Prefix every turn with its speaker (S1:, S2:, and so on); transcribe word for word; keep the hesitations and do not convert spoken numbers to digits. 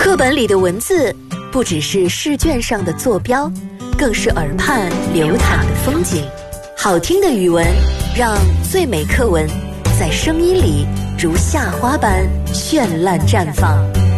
S1: 课本里的文字不只是试卷上的坐标，更是耳畔流淌的风景。好听的语文，让最美课文在声音里如夏花般绚烂绽放。